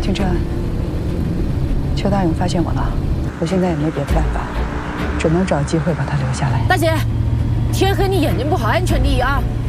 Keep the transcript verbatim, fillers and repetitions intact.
清晨，邱大勇发现我了，我现在也没别的办法，只能找机会把他留下来。 大姐，天黑你眼睛不好，安全第一啊！